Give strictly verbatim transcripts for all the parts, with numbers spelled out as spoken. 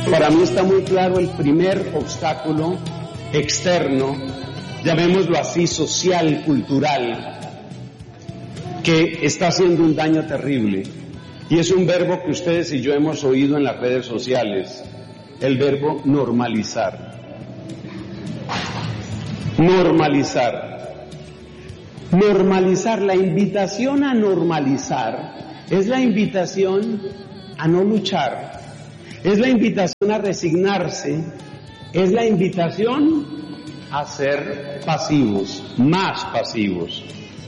Para mí está muy claro el primer obstáculo externo, llamémoslo así, social, cultural, que está haciendo un daño terrible. Y es un verbo que ustedes y yo hemos oído en las redes sociales, el verbo normalizar. Normalizar. Normalizar, la invitación a normalizar es la invitación a no luchar, es la invitación a resignarse, es la invitación a ser pasivos, más pasivos.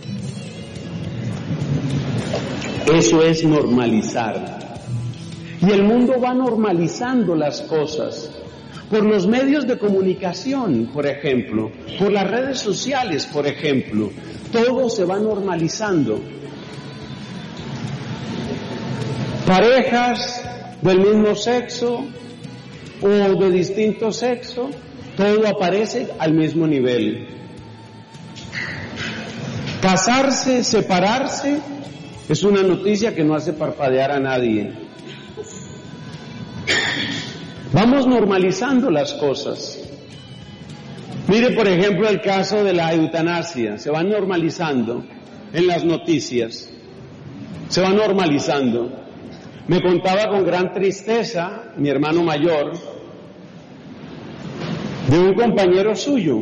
Eso es normalizar. Y el mundo va normalizando las cosas. Por los medios de comunicación, por ejemplo, por las redes sociales, por ejemplo, todo se va normalizando. Parejas del mismo sexo o de distinto sexo, todo aparece al mismo nivel. Casarse, separarse, es una noticia que no hace parpadear a nadie. Vamos normalizando las cosas. Mire, por ejemplo, el caso de la eutanasia. Se va normalizando en las noticias. Se va normalizando. Me contaba con gran tristeza mi hermano mayor de un compañero suyo,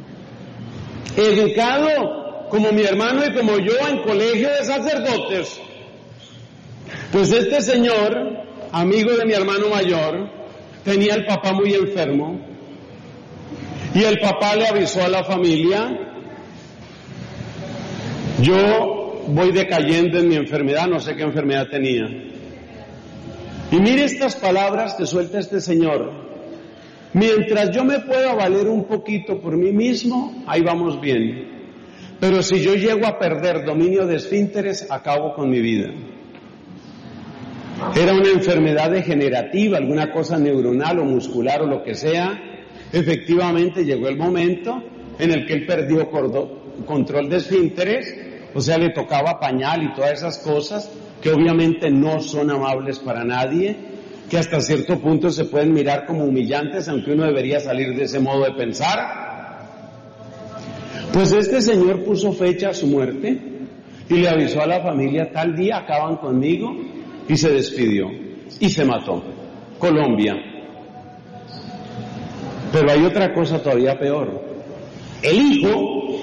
educado como mi hermano y como yo en colegio de sacerdotes. Pues este señor, amigo de mi hermano mayor, tenía el papá muy enfermo y el papá le avisó a la familia: yo voy decayendo en mi enfermedad, no sé qué enfermedad tenía. Y mire estas palabras que suelta este señor: mientras yo me pueda valer un poquito por mí mismo, ahí vamos bien, pero si yo llego a perder dominio de esfínteres, acabo con mi vida. Era una enfermedad degenerativa, alguna cosa neuronal o muscular o lo que sea. Efectivamente llegó el momento en el que él perdió control de esfínteres, o sea, le tocaba pañal y todas esas cosas que obviamente no son amables para nadie, que hasta cierto punto se pueden mirar como humillantes, aunque uno debería salir de ese modo de pensar. Pues este señor puso fecha a su muerte y le avisó a la familia: tal día acaban conmigo. Y se despidió, y se mató. Colombia. Pero hay otra cosa todavía peor. El hijo,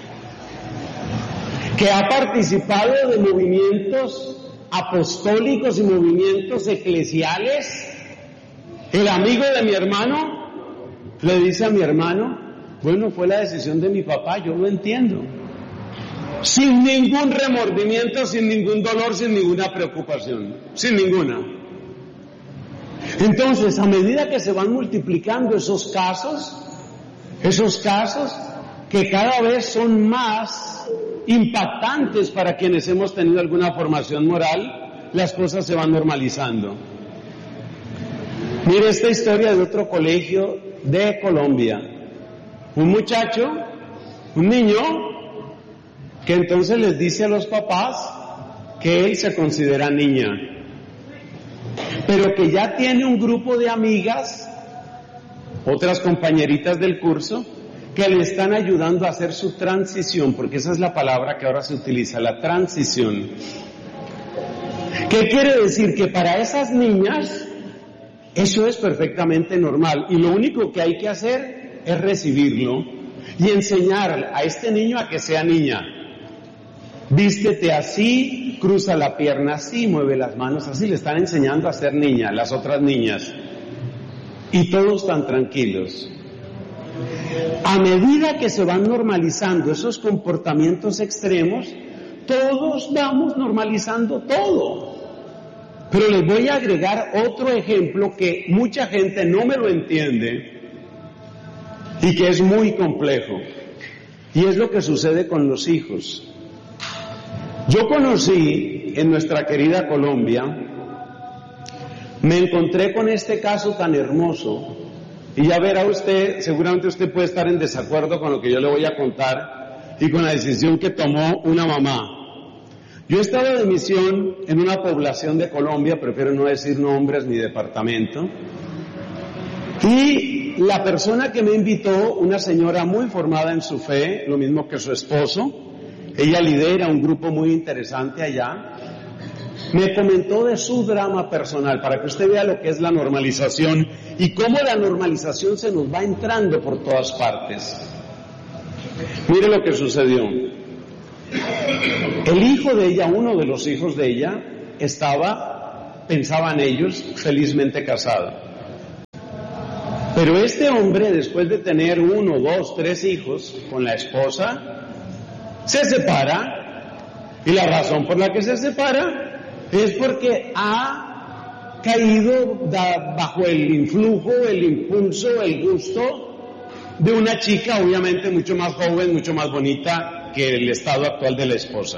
que ha participado de movimientos apostólicos y movimientos eclesiales, el amigo de mi hermano, le dice a mi hermano: bueno, fue la decisión de mi papá, yo lo entiendo. Sin ningún remordimiento, sin ningún dolor, sin ninguna preocupación, sin ninguna. Entonces, a medida que se van multiplicando esos casos, esos casos que cada vez son más impactantes para quienes hemos tenido alguna formación moral, las cosas se van normalizando. Mire esta historia de otro colegio de Colombia. Un muchacho, un niño, que entonces les dice a los papás que él se considera niña, pero que ya tiene un grupo de amigas, otras compañeritas del curso, que le están ayudando a hacer su transición, porque esa es la palabra que ahora se utiliza, la transición. ¿Qué quiere decir? Que para esas niñas eso es perfectamente normal, y lo único que hay que hacer es recibirlo y enseñar a este niño a que sea niña. Vístete así, cruza la pierna así, mueve las manos así. Le están enseñando a ser niña, las otras niñas. Y todos están tranquilos. A medida que se van normalizando esos comportamientos extremos, todos vamos normalizando todo. Pero les voy a agregar otro ejemplo que mucha gente no me lo entiende y que es muy complejo. Y es lo que sucede con los hijos. Yo conocí en nuestra querida Colombia, me encontré con este caso tan hermoso, y ya verá usted, seguramente usted puede estar en desacuerdo con lo que yo le voy a contar y con la decisión que tomó una mamá. Yo estaba de misión en una población de Colombia, prefiero no decir nombres ni departamento, Y la persona que me invitó, una señora muy formada en su fe, lo mismo que su esposo, ella lidera un grupo muy interesante allá, me comentó de su drama personal, para que usted vea lo que es la normalización y cómo la normalización se nos va entrando por todas partes. Mire lo que sucedió. El hijo de ella, uno de los hijos de ella, estaba, pensaban ellos, felizmente casado. Pero este hombre, después de tener uno, dos, tres hijos con la esposa, se separa. Y la razón por la que se separa es porque ha caído bajo el influjo, el impulso, el gusto de una chica obviamente mucho más joven, mucho más bonita que el estado actual de la esposa.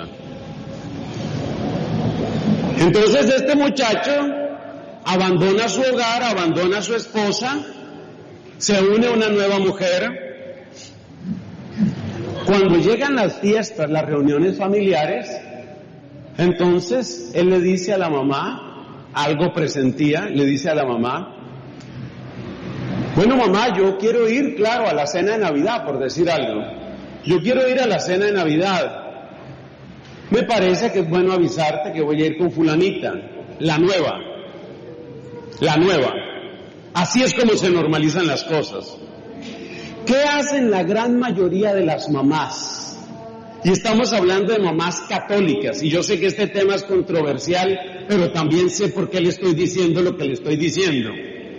Entonces este muchacho abandona su hogar, abandona a su esposa, se une a una nueva mujer. Cuando llegan las fiestas, las reuniones familiares, entonces él le dice a la mamá, algo presentía, le dice a la mamá, bueno mamá, yo quiero ir, claro, a la cena de Navidad, por decir algo. Yo quiero ir a la cena de Navidad. Me parece que es bueno avisarte que voy a ir con fulanita, la nueva, la nueva. Así es como se normalizan las cosas. ¿Qué hacen la gran mayoría de las mamás? Y estamos hablando de mamás católicas, y yo sé que este tema es controversial, pero también sé por qué le estoy diciendo lo que le estoy diciendo.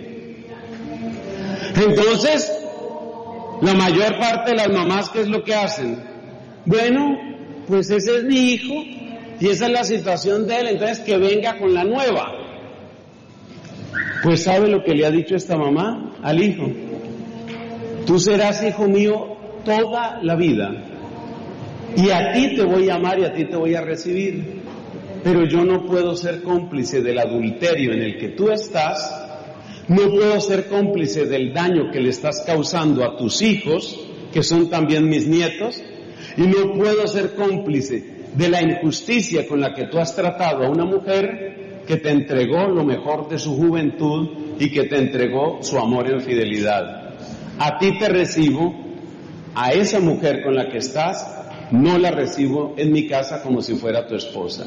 Entonces, la mayor parte de las mamás, ¿qué es lo que hacen? Bueno, pues ese es mi hijo, y esa es la situación de él, entonces que venga con la nueva. Pues ¿sabe lo que le ha dicho esta mamá al hijo? Tú serás hijo mío toda la vida. Y a ti te voy a amar y a ti te voy a recibir, pero yo no puedo ser cómplice del adulterio en el que tú estás, no puedo ser cómplice del daño que le estás causando a tus hijos, que son también mis nietos, y no puedo ser cómplice de la injusticia con la que tú has tratado a una mujer que te entregó lo mejor de su juventud y que te entregó su amor en fidelidad. A ti te recibo, a esa mujer con la que estás, no la recibo en mi casa como si fuera tu esposa.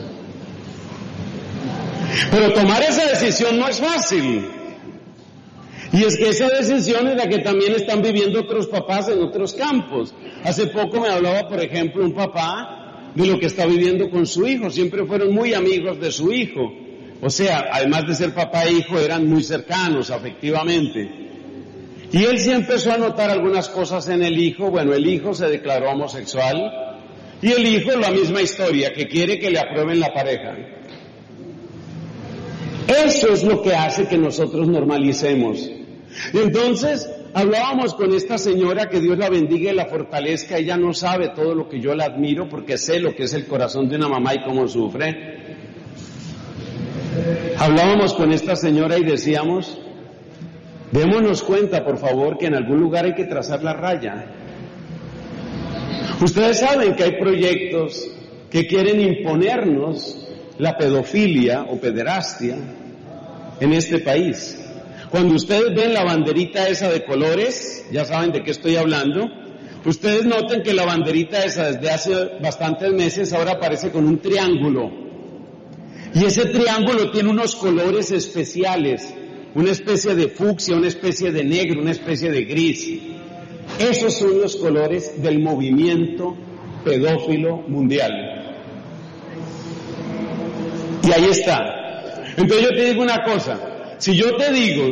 Pero tomar esa decisión no es fácil. Y es que esa decisión es la que también están viviendo otros papás en otros campos. Hace poco me hablaba, por ejemplo, un papá de lo que está viviendo con su hijo. Siempre fueron muy amigos de su hijo. O sea, además de ser papá e hijo, eran muy cercanos afectivamente. Y él sí empezó a notar algunas cosas en el hijo. Bueno, el hijo se declaró homosexual. Y el hijo, la misma historia, que quiere que le aprueben la pareja. Eso es lo que hace que nosotros normalicemos. Entonces, hablábamos con esta señora, que Dios la bendiga y la fortalezca. Ella no sabe todo lo que yo la admiro, porque sé lo que es el corazón de una mamá y cómo sufre. Hablábamos con esta señora y decíamos, démonos cuenta, por favor, que en algún lugar hay que trazar la raya. Ustedes saben que hay proyectos que quieren imponernos la pedofilia o pederastia en este país. Cuando ustedes ven la banderita esa de colores, ya saben de qué estoy hablando, ustedes noten que la banderita esa desde hace bastantes meses ahora aparece con un triángulo. Y ese triángulo tiene unos colores especiales, una especie de fucsia, una especie de negro, una especie de gris. Esos son los colores del movimiento pedófilo mundial. Y ahí está. Entonces yo te digo una cosa, si yo te digo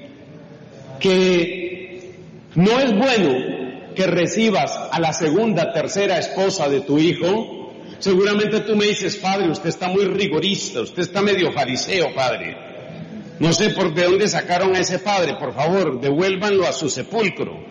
que no es bueno que recibas a la segunda, tercera esposa de tu hijo, seguramente tú me dices, padre, usted está muy rigorista, usted está medio fariseo, padre. No sé por de dónde sacaron a ese padre, por favor, devuélvanlo a su sepulcro.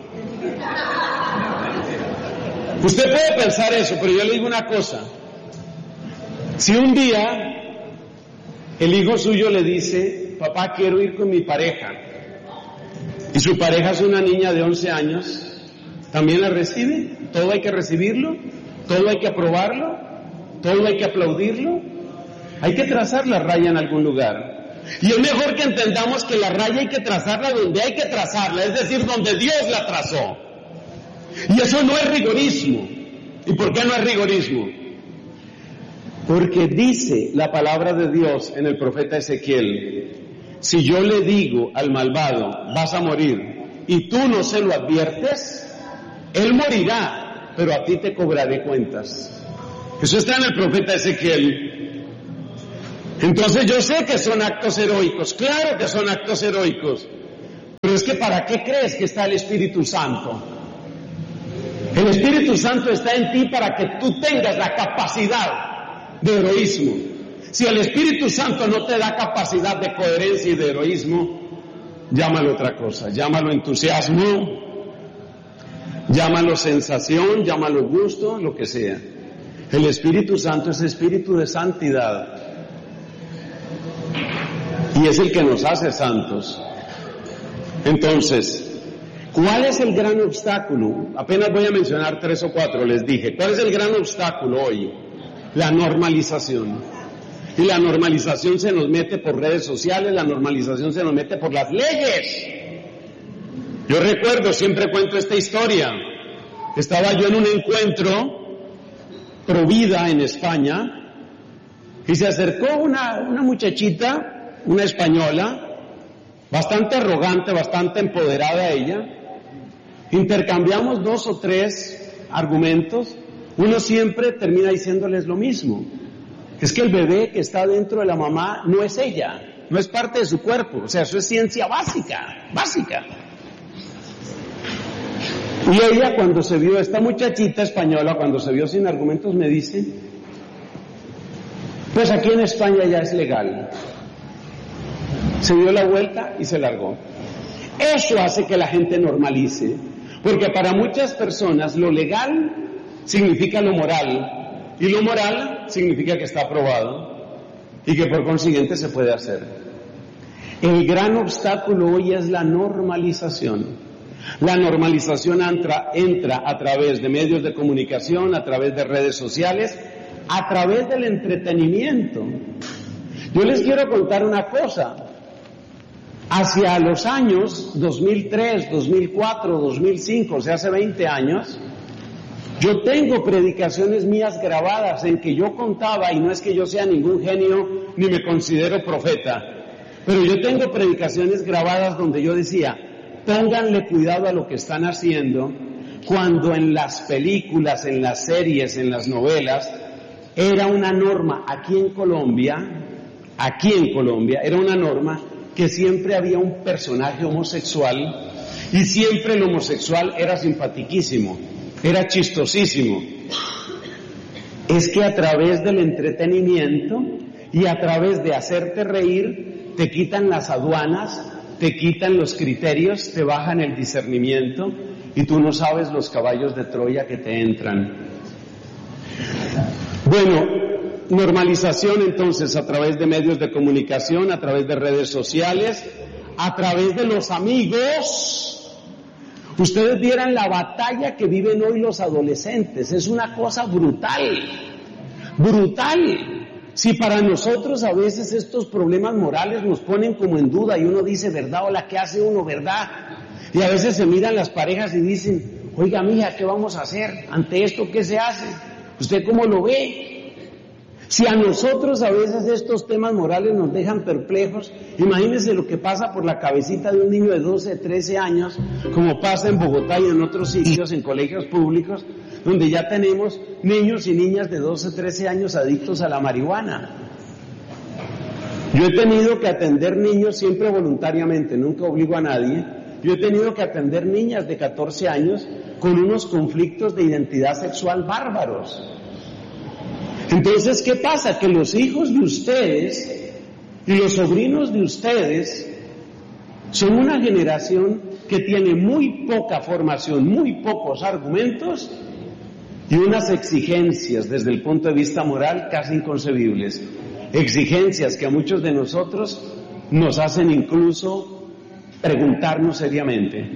Usted puede pensar eso, pero yo le digo una cosa. Si un día el hijo suyo le dice, papá, quiero ir con mi pareja, y su pareja es una niña de once años, ¿también la recibe? ¿Todo hay que recibirlo? ¿Todo hay que aprobarlo? ¿Todo hay que aplaudirlo? Hay que trazar la raya en algún lugar. Y es mejor que entendamos que la raya hay que trazarla donde hay que trazarla, es decir, donde Dios la trazó. Y eso no es rigorismo. ¿Y por qué no es rigorismo? Porque dice la palabra de Dios en el profeta Ezequiel, si yo le digo al malvado, vas a morir, y tú no se lo adviertes, él morirá, pero a ti te cobraré cuentas. Eso está en el profeta Ezequiel. Entonces yo sé que son actos heroicos, claro que son actos heroicos, pero es que ¿para qué crees que está el Espíritu Santo? El Espíritu Santo está en ti para que tú tengas la capacidad de heroísmo. Si el Espíritu Santo no te da capacidad de coherencia y de heroísmo, llámalo otra cosa, llámalo entusiasmo, llámalo sensación, llámalo gusto, lo que sea. El Espíritu Santo es espíritu de santidad y es el que nos hace santos. Entonces, ¿cuál es el gran obstáculo? Apenas voy a mencionar tres o cuatro, les dije. ¿Cuál es el gran obstáculo hoy? La normalización. Y la normalización se nos mete por redes sociales, la normalización se nos mete por las leyes. Yo recuerdo, siempre cuento esta historia. Estaba yo en un encuentro pro vida en España y se acercó una, una muchachita, una española, bastante arrogante, bastante empoderada ella. Intercambiamos dos o tres argumentos. Uno siempre termina diciéndoles lo mismo. Es que el bebé que está dentro de la mamá no es ella, no es parte de su cuerpo. O sea, eso es ciencia básica, básica. Y ella, cuando se vio, esta muchachita española, cuando se vio sin argumentos, me dice, pues aquí en España ya es legal. Se dio la vuelta y se largó. Eso hace que la gente normalice, porque para muchas personas lo legal significa lo moral, y lo moral significa que está aprobado, y que por consiguiente se puede hacer. El gran obstáculo hoy es la normalización. La normalización entra, entra a través de medios de comunicación, a través de redes sociales, a través del entretenimiento. Yo les quiero contar una cosa. Hacia los años dos mil tres, dos mil cuatro, dos mil cinco, o sea, hace veinte años, yo tengo predicaciones mías grabadas en que yo contaba, y no es que yo sea ningún genio ni me considero profeta, pero yo tengo predicaciones grabadas donde yo decía, pónganle cuidado a lo que están haciendo, cuando en las películas, en las series, en las novelas, era una norma aquí en Colombia, aquí en Colombia, era una norma que siempre había un personaje homosexual y siempre el homosexual era simpatiquísimo, era chistosísimo. Es que a través del entretenimiento y a través de hacerte reír te quitan las aduanas, te quitan los criterios, te bajan el discernimiento y tú no sabes los caballos de Troya que te entran. Bueno, normalización entonces a través de medios de comunicación, a través de redes sociales, a través de los amigos. Ustedes vieran la batalla que viven hoy los adolescentes, es una cosa brutal, brutal. Si para nosotros a veces estos problemas morales nos ponen como en duda y uno dice, ¿verdad? O la que hace uno, ¿verdad? Y a veces se miran las parejas y dicen, oiga, mija, ¿qué vamos a hacer ante esto? ¿Qué se hace? ¿Usted cómo lo ve? Si a nosotros a veces estos temas morales nos dejan perplejos, imagínense lo que pasa por la cabecita de un niño de doce, trece años, como pasa en Bogotá y en otros sitios, en colegios públicos, donde ya tenemos niños y niñas de doce, trece años adictos a la marihuana. Yo he tenido que atender niños siempre voluntariamente, nunca obligo a nadie. Yo he tenido que atender niñas de catorce años con unos conflictos de identidad sexual bárbaros. Entonces, ¿qué pasa? Que los hijos de ustedes y los sobrinos de ustedes son una generación que tiene muy poca formación, muy pocos argumentos y unas exigencias desde el punto de vista moral casi inconcebibles. Exigencias que a muchos de nosotros nos hacen incluso preguntarnos seriamente.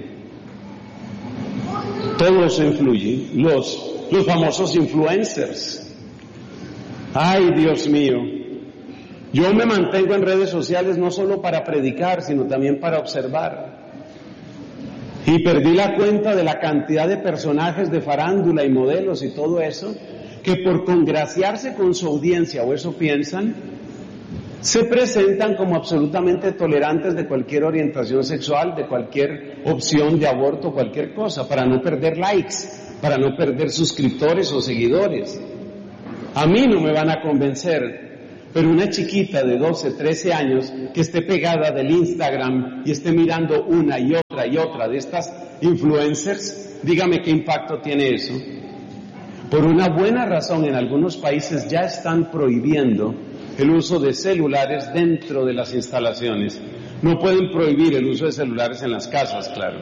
Todo eso influye. Los, los famosos influencers. Ay, Dios mío. Yo me mantengo en redes sociales no solo para predicar, sino también para observar. Y perdí la cuenta de la cantidad de personajes de farándula y modelos y todo eso, que por congraciarse con su audiencia, o eso piensan, se presentan como absolutamente tolerantes de cualquier orientación sexual, de cualquier opción de aborto, cualquier cosa, para no perder likes, para no perder suscriptores o seguidores. A mí no me van a convencer. Pero una chiquita de doce, trece años que esté pegada del Instagram y esté mirando una y otra y otra de estas influencers, dígame qué impacto tiene eso. Por una buena razón, en algunos países ya están prohibiendo el uso de celulares dentro de las instalaciones. No pueden prohibir el uso de celulares en las casas, claro.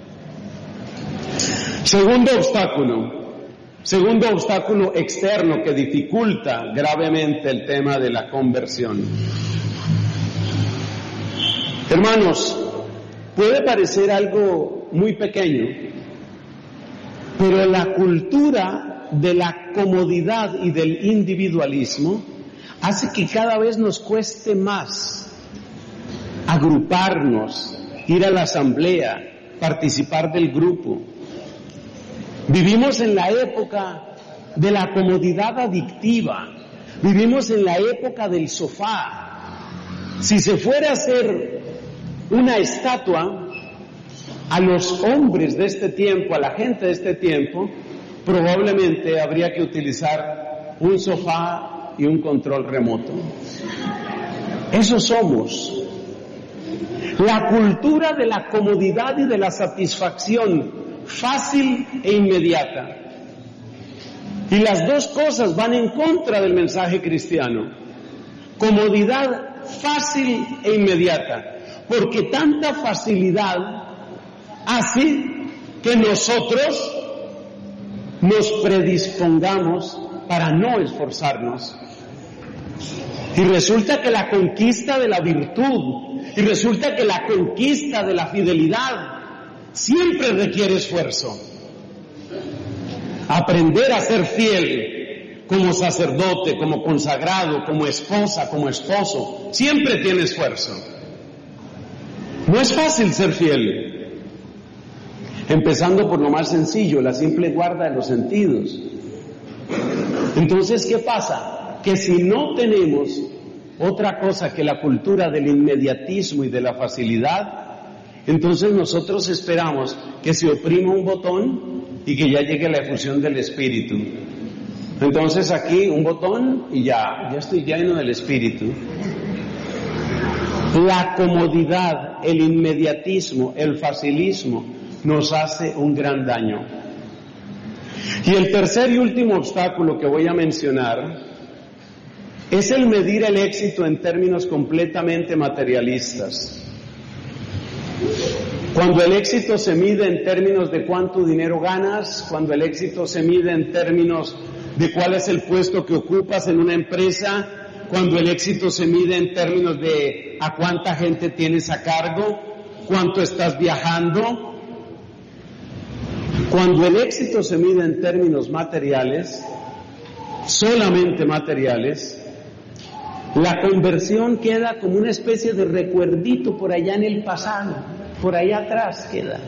Segundo obstáculo. Segundo obstáculo externo que dificulta gravemente el tema de la conversión. Hermanos, puede parecer algo muy pequeño, pero la cultura de la comodidad y del individualismo hace que cada vez nos cueste más agruparnos, ir a la asamblea, participar del grupo. Vivimos en la época de la comodidad adictiva, vivimos en la época del sofá. Si se fuera a hacer una estatua a los hombres de este tiempo, a la gente de este tiempo, probablemente habría que utilizar un sofá y un control remoto. Eso somos. La cultura de la comodidad y de la satisfacción fácil e inmediata. Y las dos cosas van en contra del mensaje cristiano. Comodidad fácil e inmediata. Porque tanta facilidad hace que nosotros nos predispongamos para no esforzarnos. Y resulta que la conquista de la virtud, y resulta que la conquista de la fidelidad siempre requiere esfuerzo. Aprender a ser fiel como sacerdote, como consagrado, como esposa, como esposo, siempre tiene esfuerzo. No es fácil ser fiel. Empezando por lo más sencillo, la simple guarda de los sentidos. Entonces, ¿qué pasa? Que si no tenemos otra cosa que la cultura del inmediatismo y de la facilidad, entonces nosotros esperamos que se oprima un botón y que ya llegue la efusión del Espíritu. Entonces aquí un botón y ya, ya estoy lleno del Espíritu. La comodidad, el inmediatismo, el facilismo nos hace un gran daño. Y el tercer y último obstáculo que voy a mencionar es el medir el éxito en términos completamente materialistas. Cuando el éxito se mide en términos de cuánto dinero ganas, cuando el éxito se mide en términos de cuál es el puesto que ocupas en una empresa, cuando el éxito se mide en términos de a cuánta gente tienes a cargo, cuánto estás viajando, cuando el éxito se mide en términos materiales, solamente materiales, la conversión queda como una especie de recuerdito por allá en el pasado, por allá atrás queda.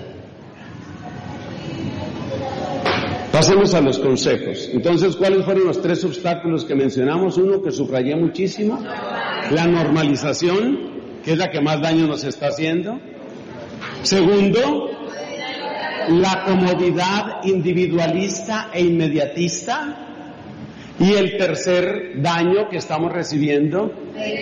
Pasemos a los consejos. Entonces, ¿cuáles fueron los tres obstáculos que mencionamos? Uno que subrayé muchísimo, la normalización, que es la que más daño nos está haciendo. Segundo, la comodidad individualista e inmediatista. Y el tercer daño que estamos recibiendo,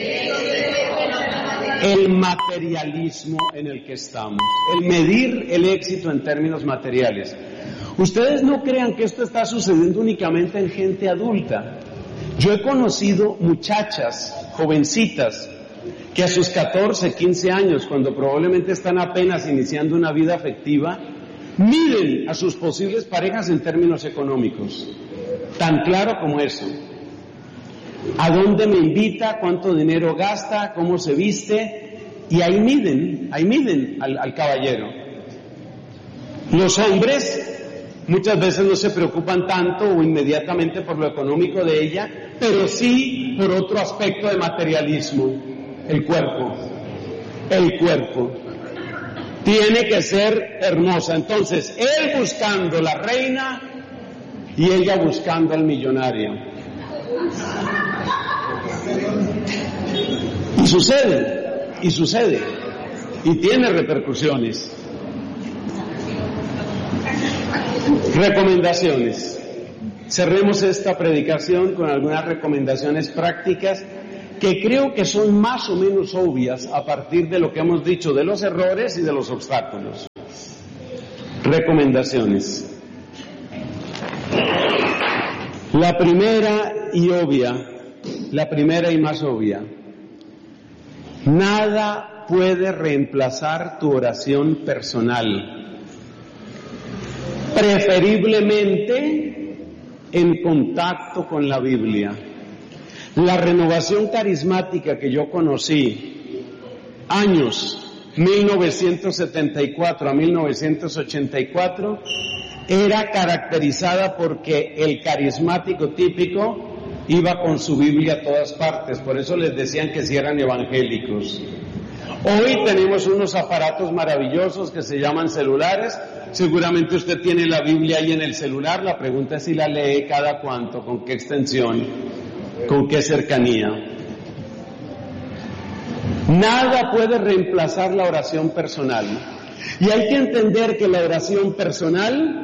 el materialismo en el que estamos, el medir el éxito en términos materiales. Ustedes no crean que esto está sucediendo únicamente en gente adulta. Yo he conocido muchachas, jovencitas, que a sus catorce, quince años, cuando probablemente están apenas iniciando una vida afectiva, miden a sus posibles parejas en términos económicos. Tan claro como eso. ¿A dónde me invita? ¿Cuánto dinero gasta? ¿Cómo se viste? Y ahí miden, ahí miden al, al caballero. Los hombres muchas veces no se preocupan tanto o inmediatamente por lo económico de ella, pero sí por otro aspecto de materialismo, el cuerpo. El cuerpo. Tiene que ser hermosa. Entonces, él buscando la reina y ella buscando al millonario. Y sucede, y sucede, y tiene repercusiones. Recomendaciones. Cerremos esta predicación con algunas recomendaciones prácticas que creo que son más o menos obvias a partir de lo que hemos dicho de los errores y de los obstáculos. Recomendaciones. La primera y obvia, la primera y más obvia, nada puede reemplazar tu oración personal, preferiblemente en contacto con la Biblia. La renovación carismática que yo conocí, años mil novecientos setenta y cuatro a mil novecientos ochenta y cuatro, era caracterizada porque el carismático típico iba con su Biblia a todas partes, por eso les decían que si eran evangélicos. Hoy tenemos unos aparatos maravillosos que se llaman celulares, seguramente usted tiene la Biblia ahí en el celular, la pregunta es si la lee cada cuánto, con qué extensión, con qué cercanía. Nada puede reemplazar la oración personal, y hay que entender que la oración personal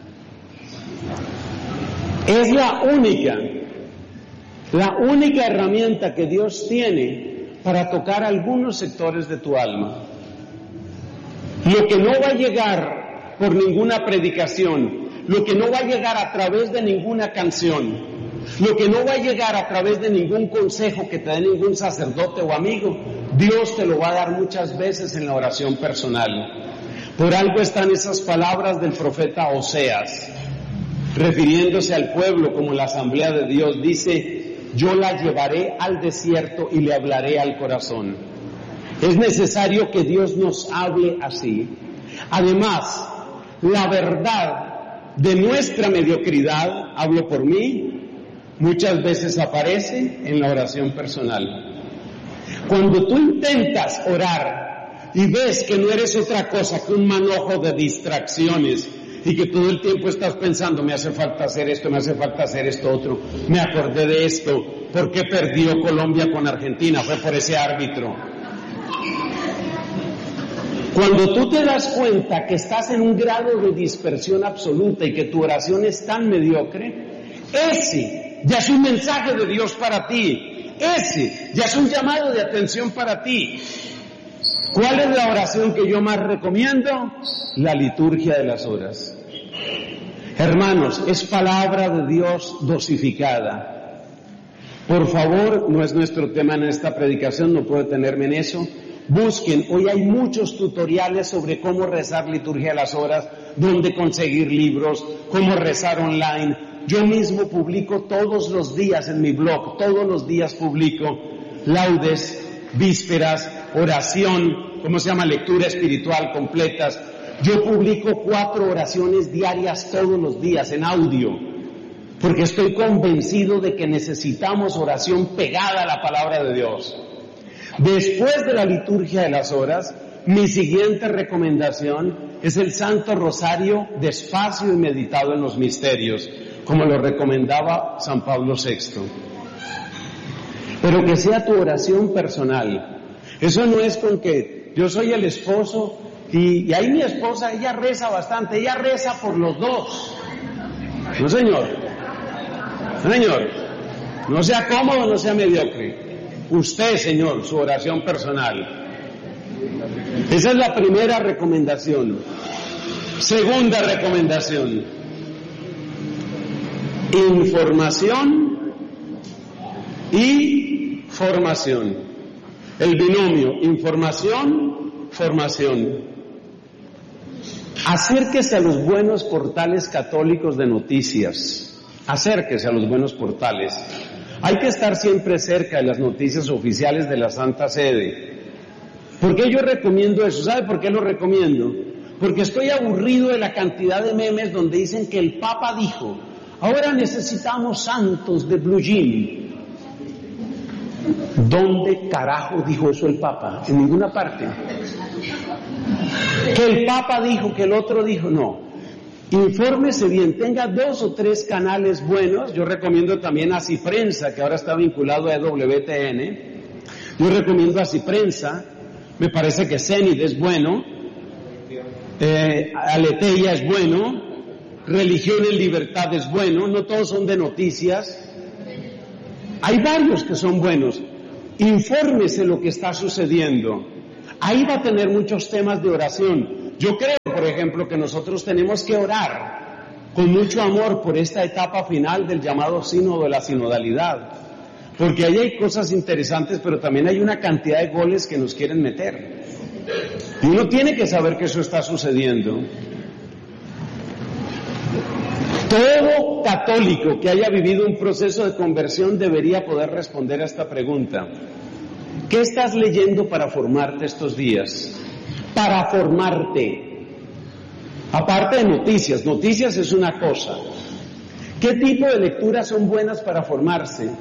es la única, la única herramienta que Dios tiene para tocar algunos sectores de tu alma. Lo que no va a llegar por ninguna predicación, lo que no va a llegar a través de ninguna canción, lo que no va a llegar a través de ningún consejo que te dé ningún sacerdote o amigo, Dios te lo va a dar muchas veces en la oración personal. Por algo están esas palabras del profeta Oseas, refiriéndose al pueblo como la asamblea de Dios, dice: yo la llevaré al desierto y le hablaré al corazón. Es necesario que Dios nos hable así. Además, la verdad de nuestra mediocridad, hablo por mí, muchas veces aparece en la oración personal. Cuando tú intentas orar y ves que no eres otra cosa que un manojo de distracciones, y que todo el tiempo estás pensando, me hace falta hacer esto, me hace falta hacer esto otro, me acordé de esto, ¿por qué perdió Colombia con Argentina? Fue por ese árbitro. Cuando tú te das cuenta que estás en un grado de dispersión absoluta y que tu oración es tan mediocre, ese ya es un mensaje de Dios para ti, ese ya es un llamado de atención para ti. ¿Cuál es la oración que yo más recomiendo? La liturgia de las horas. Hermanos, es palabra de Dios dosificada. Por favor, no es nuestro tema en esta predicación, no puedo detenerme en eso. Busquen, hoy hay muchos tutoriales sobre cómo rezar liturgia de las horas, dónde conseguir libros, cómo rezar online. Yo mismo publico todos los días en mi blog, todos los días publico laudes, vísperas, oración, ¿cómo se llama? Lectura espiritual completas. Yo publico cuatro oraciones diarias todos los días en audio, porque estoy convencido de que necesitamos oración pegada a la palabra de Dios. Después de la liturgia de las horas, mi siguiente recomendación es el Santo Rosario despacio y meditado en los misterios, como lo recomendaba San Pablo sexto. Pero que sea tu oración personal. Eso no es con que yo soy el esposo y, y ahí mi esposa, ella reza bastante, ella reza por los dos. No, señor. No, señor. No sea cómodo, no sea mediocre. Usted, Señor, su oración personal. Esa es la primera recomendación. Segunda recomendación. Información y formación. El binomio información, formación. Acérquese a los buenos portales católicos de noticias. Acérquese a los buenos portales. Hay que estar siempre cerca de las noticias oficiales de la Santa Sede. ¿Por qué yo recomiendo eso? ¿Sabe por qué lo recomiendo? porque estoy aburrido de la cantidad de memes donde dicen que el Papa dijo, ahora necesitamos santos de blue jean. ¿Dónde carajo dijo eso el Papa? En ninguna parte. Que el Papa dijo, que el otro dijo, no. Infórmese bien, tenga dos o tres canales buenos. Yo recomiendo también a Ciprensa, que ahora está vinculado a E W T N. Yo recomiendo a Ciprensa, me parece que Zenit es bueno, eh, Aleteia es bueno, Religión en Libertad es bueno, no todos son de noticias. Hay varios que son buenos. Infórmese lo que está sucediendo. Ahí va a tener muchos temas de oración. Yo creo, por ejemplo, que nosotros tenemos que orar con mucho amor por esta etapa final del llamado sínodo de la sinodalidad. Porque ahí hay cosas interesantes, pero también hay una cantidad de goles que nos quieren meter. Y uno tiene que saber que eso está sucediendo. Todo católico que haya vivido un proceso de conversión debería poder responder a esta pregunta. ¿Qué estás leyendo para formarte estos días? Para formarte. Aparte de noticias, noticias es una cosa. ¿Qué tipo de lecturas son buenas para formarse?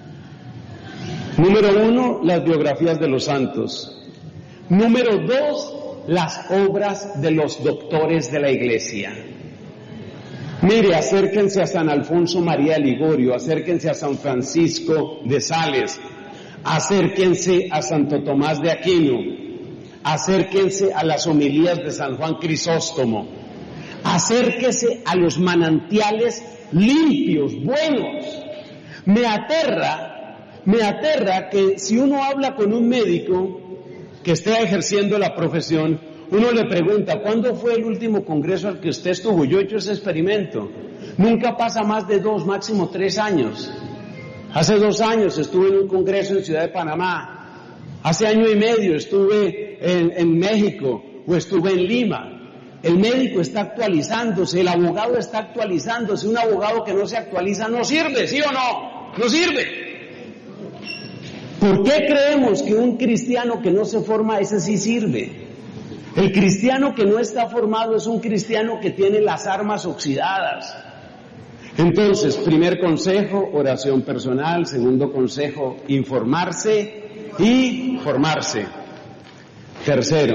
Número uno, las biografías de los santos. Número dos, las obras de los doctores de la Iglesia. Mire, acérquense a San Alfonso María de Ligorio, acérquense a San Francisco de Sales, acérquense a Santo Tomás de Aquino, acérquense a las homilías de San Juan Crisóstomo, acérquese a los manantiales limpios, buenos. Me aterra Me aterra que si uno habla con un médico que esté ejerciendo la profesión, uno le pregunta, ¿cuándo fue el último congreso al que usted estuvo? Yo he hecho ese experimento. Nunca pasa más de dos, máximo tres años. Hace dos años estuve en un congreso en Ciudad de Panamá. Hace año y medio estuve en, en México o estuve en Lima. El médico está actualizándose, el abogado está actualizándose. Un abogado que no se actualiza no sirve, ¿sí o no? No sirve. ¿Por qué creemos que un cristiano que no se forma, ese sí sirve? El cristiano que no está formado es un cristiano que tiene las armas oxidadas. Entonces, primer consejo, oración personal. Segundo consejo, informarse y formarse. Tercero,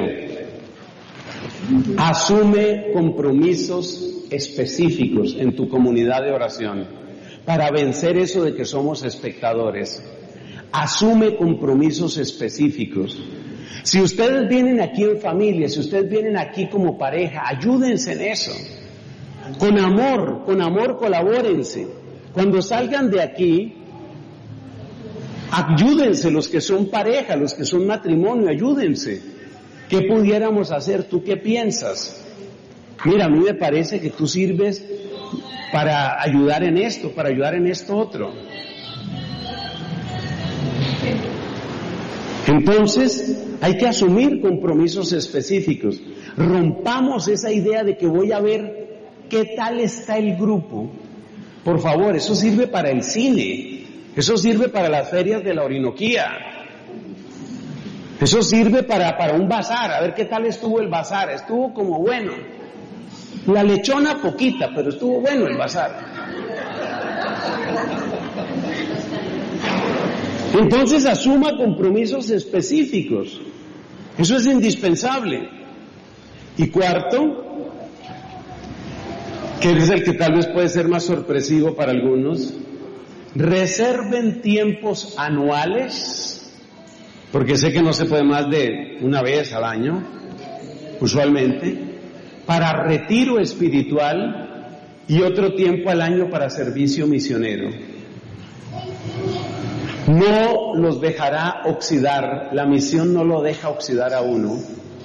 asume compromisos específicos en tu comunidad de oración para vencer eso de que somos espectadores. Asume compromisos específicos. Si ustedes vienen aquí en familia, si ustedes vienen aquí como pareja, ayúdense en eso. Con amor, con amor colabórense. Cuando salgan de aquí, ayúdense los que son pareja, los que son matrimonio, ayúdense. ¿Qué pudiéramos hacer? ¿Tú qué piensas? Mira, a mí me parece que tú sirves para ayudar en esto, para ayudar en esto otro. Entonces, hay que asumir compromisos específicos. Rompamos esa idea de que voy a ver qué tal está el grupo. Por favor, eso sirve para el cine, eso sirve para las ferias de la Orinoquía, eso sirve para, para un bazar, a ver qué tal estuvo el bazar. Estuvo como bueno. La lechona poquita, pero estuvo bueno el bazar. Entonces asuma compromisos específicos. Eso es indispensable. Y cuarto, que es el que tal vez puede ser más sorpresivo para algunos, reserven tiempos anuales, porque sé que no se puede más de una vez al año, usualmente, para retiro espiritual y otro tiempo al año para servicio misionero. No los dejará oxidar, la misión no lo deja oxidar a uno.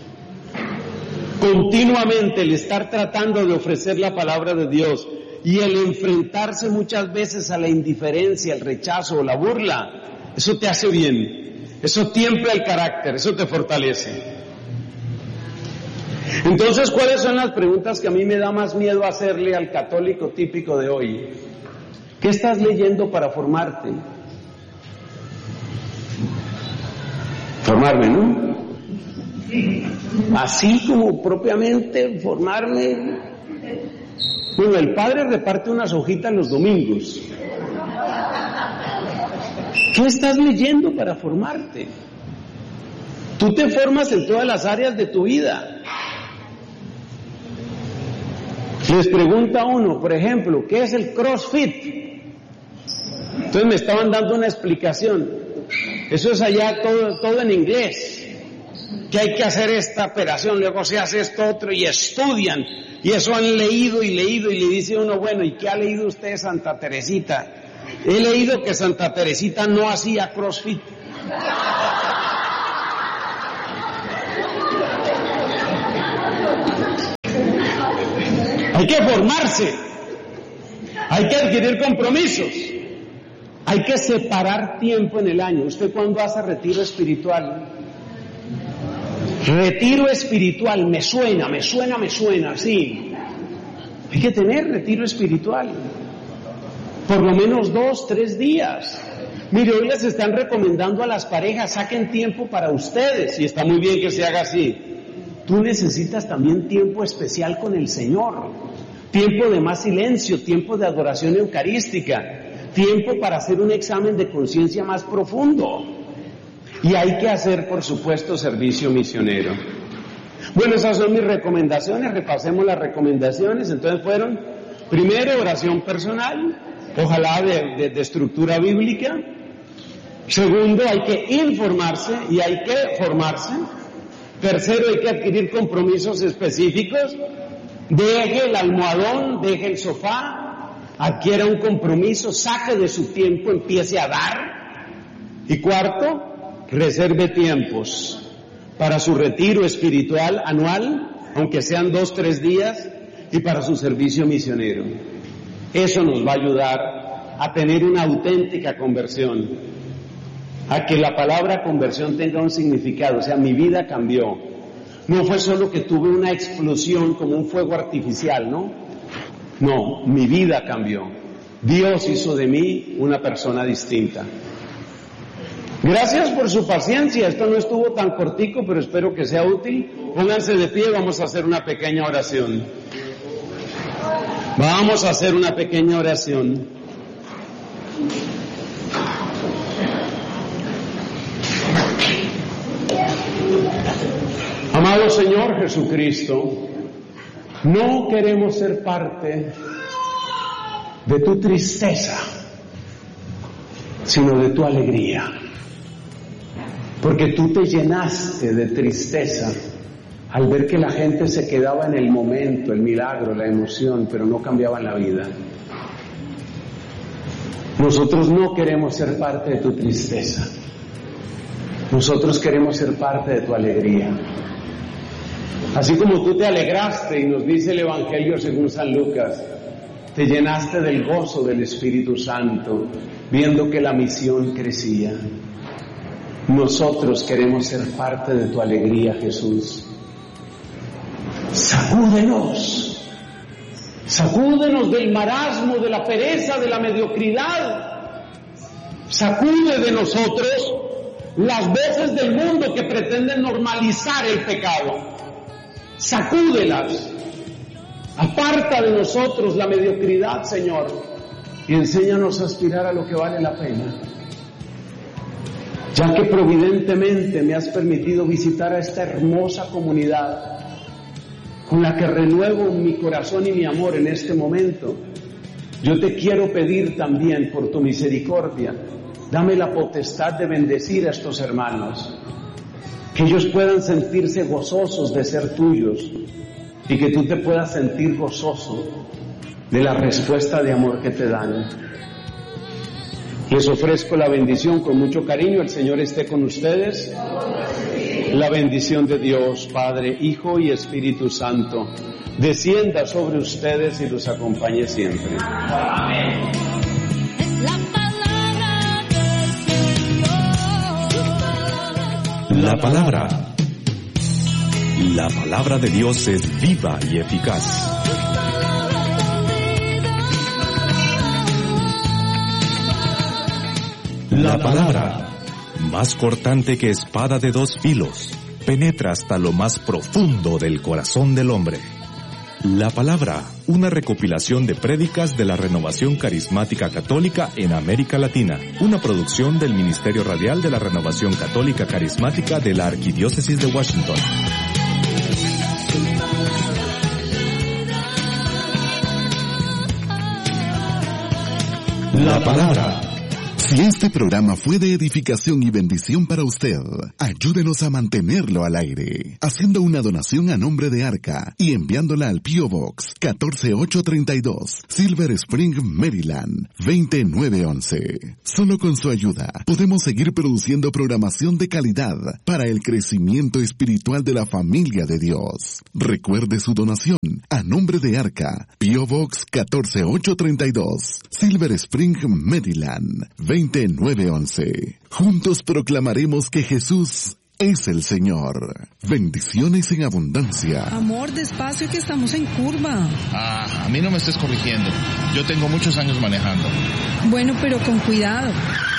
Continuamente el estar tratando de ofrecer la palabra de Dios y el enfrentarse muchas veces a la indiferencia, el rechazo o la burla, eso te hace bien, eso tiembla el carácter, eso te fortalece. Entonces, ¿cuáles son las preguntas que a mí me da más miedo hacerle al católico típico de hoy? ¿Qué estás leyendo para formarte? Formarme, ¿no? Así como propiamente formarme. Bueno, el padre reparte unas hojitas los domingos. ¿Qué estás leyendo para formarte? Tú te formas en todas las áreas de tu vida. Les pregunta uno, por ejemplo, ¿qué es el CrossFit? Entonces me estaban dando una explicación. Eso es allá todo, todo en inglés. Que hay que hacer esta operación, luego se hace esto otro y estudian. Y eso han leído y leído y le dice uno, bueno, ¿y qué ha leído usted de Santa Teresita? He leído que Santa Teresita no hacía CrossFit. Hay que formarse, hay que adquirir compromisos, hay que separar tiempo en el año. ¿Usted cuándo hace retiro espiritual? Retiro espiritual, me suena, me suena, me suena, sí. Hay que tener retiro espiritual, por lo menos dos, tres días. Mire, hoy les están recomendando a las parejas, saquen tiempo para ustedes, y está muy bien que se haga así. Tú necesitas también tiempo especial con el Señor, tiempo de más silencio, tiempo de adoración eucarística, tiempo para hacer un examen de conciencia más profundo. Y hay que hacer, por supuesto, servicio misionero. Bueno, esas son mis recomendaciones, repasemos las recomendaciones. Entonces fueron, primero, oración personal, ojalá de, de, de estructura bíblica. Segundo, hay que informarse y hay que formarse. Tercero, hay que adquirir compromisos específicos. Deje el almohadón, deje el sofá, adquiera un compromiso, saque de su tiempo, empiece a dar. Y cuarto, reserve tiempos para su retiro espiritual anual, aunque sean dos, tres días, y para su servicio misionero. Eso nos va a ayudar a tener una auténtica conversión, a que la palabra conversión tenga un significado. O sea, mi vida cambió. No fue solo que tuve una explosión como un fuego artificial, ¿no? No, mi vida cambió. Dios hizo de mí una persona distinta. Gracias por su paciencia. Esto no estuvo tan cortico, pero espero que sea útil. Pónganse de pie, vamos a hacer una pequeña oración. Vamos a hacer una pequeña oración. Amado Señor Jesucristo, no queremos ser parte de tu tristeza, sino de tu alegría. Porque tú te llenaste de tristeza al ver que la gente se quedaba en el momento, el milagro, la emoción, pero no cambiaban la vida. Nosotros no queremos ser parte de tu tristeza. Nosotros queremos ser parte de tu alegría. Así como tú te alegraste, y nos dice el Evangelio según San Lucas, te llenaste del gozo del Espíritu Santo, viendo que la misión crecía. Nosotros queremos ser parte de tu alegría, Jesús. Sacúdenos, sacúdenos del marasmo, de la pereza, de la mediocridad. Sacude de nosotros las voces del mundo que pretenden normalizar el pecado. Sacúdelas. Aparta de nosotros la mediocridad, Señor, y enséñanos a aspirar a lo que vale la pena. Ya que providentemente me has permitido visitar a esta hermosa comunidad, con la que renuevo mi corazón y mi amor en este momento, yo te quiero pedir también por tu misericordia, dame la potestad de bendecir a estos hermanos, que ellos puedan sentirse gozosos de ser tuyos y que tú te puedas sentir gozoso de la respuesta de amor que te dan. Les ofrezco la bendición con mucho cariño. El Señor esté con ustedes. La bendición de Dios, Padre, Hijo y Espíritu Santo, descienda sobre ustedes y los acompañe siempre. Amén. La palabra. La palabra de Dios es viva y eficaz. La palabra, más cortante que espada de dos filos, penetra hasta lo más profundo del corazón del hombre. La Palabra, una recopilación de prédicas de la Renovación Carismática Católica en América Latina, una producción del Ministerio Radial de la Renovación Católica Carismática de la Arquidiócesis de Washington. La Palabra. Si este programa fue de edificación y bendición para usted, ayúdenos a mantenerlo al aire, haciendo una donación a nombre de Arca y enviándola al P O Box catorce mil ochocientos treinta y dos, Silver Spring, Maryland, veinte mil novecientos once. Solo con su ayuda podemos seguir produciendo programación de calidad para el crecimiento espiritual de la familia de Dios. Recuerde su donación a nombre de Arca, P O Box catorce mil ochocientos treinta y dos, Silver Spring, Maryland, veinte mil novecientos once. Juntos proclamaremos que Jesús es el Señor. Bendiciones en abundancia. Amor, despacio que estamos en curva. Ah, a mí no me estés corrigiendo. Yo tengo muchos años manejando. Bueno, pero con cuidado.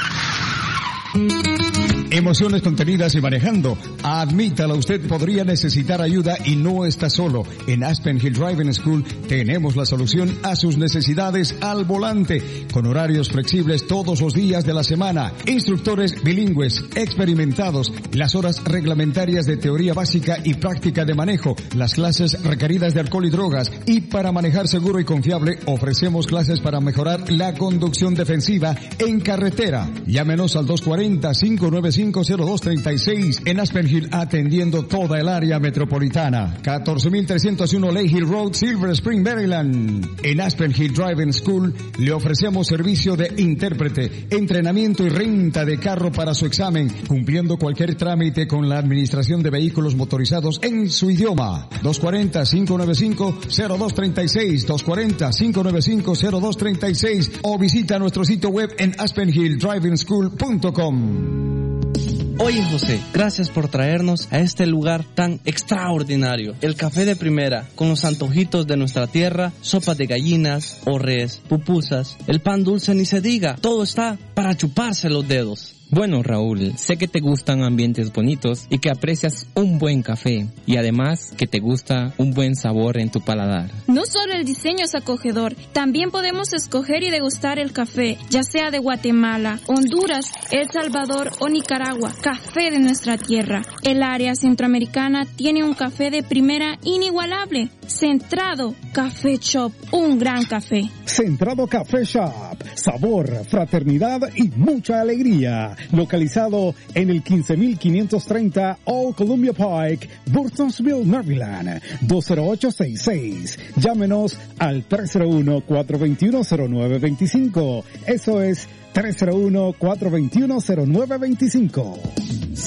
Emociones contenidas y manejando. Admítala, usted podría necesitar ayuda y no está solo. En Aspen Hill Driving School tenemos la solución a sus necesidades al volante, con horarios flexibles todos los días de la semana, instructores bilingües, experimentados, las horas reglamentarias de teoría básica y práctica de manejo, las clases requeridas de alcohol y drogas, y para manejar seguro y confiable ofrecemos clases para mejorar la conducción defensiva en carretera. Llámenos al dos cuarenta, cinco nueve cinco, cero dos treinta y seis en Aspen Hill, atendiendo toda el área metropolitana. catorce mil trescientos uno Lake Hill Road, Silver Spring, Maryland. En Aspen Hill Driving School le ofrecemos servicio de intérprete, entrenamiento y renta de carro para su examen, cumpliendo cualquier trámite con la administración de vehículos motorizados en su idioma. dos cuarenta, cinco nueve cinco, cero dos treinta y seis, dos cuarenta, cinco nueve cinco, cero dos treinta y seis, o visita nuestro sitio web en aspen hill driving school punto com. Oye, José, gracias por traernos a este lugar tan extraordinario. El café de primera, con los antojitos de nuestra tierra, sopas de gallinas, orres, pupusas, el pan dulce ni se diga, todo está para chuparse los dedos. Bueno, Raúl, sé que te gustan ambientes bonitos y que aprecias un buen café, y además que te gusta un buen sabor en tu paladar. No solo el diseño es acogedor, también podemos escoger y degustar el café, ya sea de Guatemala, Honduras, El Salvador o Nicaragua, café de nuestra tierra. El área centroamericana tiene un café de primera inigualable. Centrado Café Shop, un gran café. Centrado Café Shop, sabor, fraternidad y mucha alegría. Localizado en el quince mil quinientos treinta Old Columbia Pike, Burtonsville, Maryland, dos cero ocho seis seis. Llámenos al tres cero uno, cuatro dos uno, cero nueve dos cinco. Eso es tres cero uno, cuatro dos uno, cero nueve dos cinco.